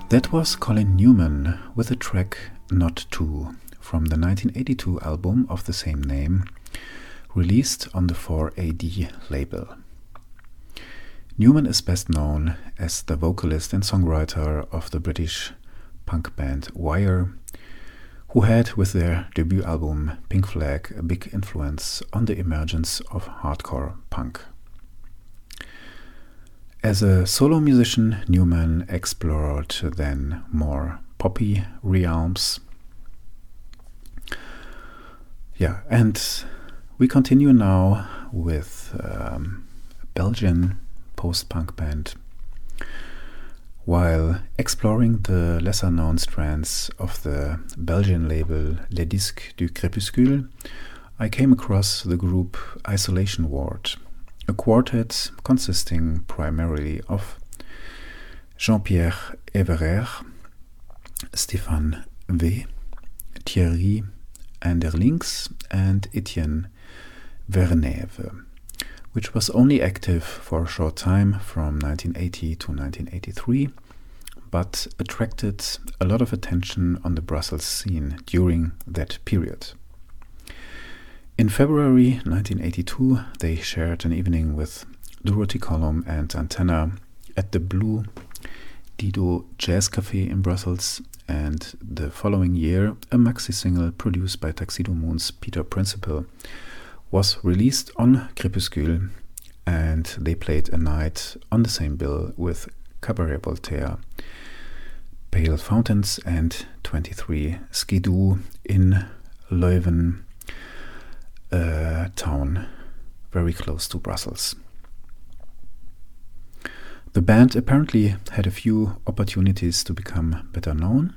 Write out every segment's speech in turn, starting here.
That was Colin Newman with the track Not Two from the 1982 album of the same name, released on the 4AD label. Newman is best known as the vocalist and songwriter of the British punk band Wire, who had with their debut album Pink Flag a big influence on the emergence of hardcore punk. As a solo musician, Newman explored then more poppy realms. And we continue now with a Belgian post-punk band. While exploring the lesser-known strands of the Belgian label Les Disques du Crépuscule, I came across the group Isolation Ward, a quartet consisting primarily of Jean-Pierre Everer, Stéphane V, Thierry Anderlinks, and Etienne Vernève, which was only active for a short time from 1980 to 1983, but attracted a lot of attention on the Brussels scene during that period. In February 1982, they shared an evening with Dorothy Column and Antenna at the Blue Dido Jazz Café in Brussels, and the following year, a maxi single produced by Tuxedo Moon's Peter Principle was released on Crépuscule, and they played a night on the same bill with Cabaret Voltaire, Pale Fountains, and 23 Skidoo in Leuven, a town very close to Brussels. The band apparently had a few opportunities to become better known,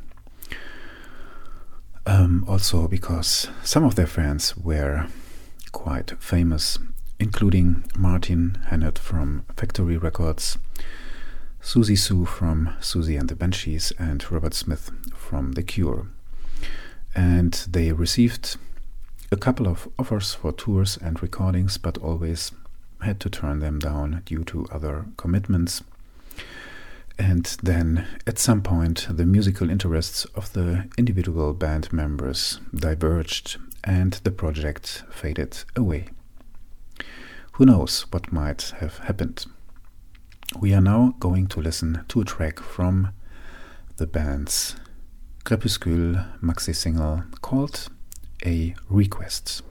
also because some of their fans were quite famous, including Martin Hannett from Factory Records, Susie Sue from Susie and the Banshees, and Robert Smith from The Cure. And they received a couple of offers for tours and recordings, but always had to turn them down due to other commitments. And then at some point the musical interests of the individual band members diverged and the project faded away. Who knows what might have happened? We are now going to listen to a track from the band's Crépuscule maxi single called A Request.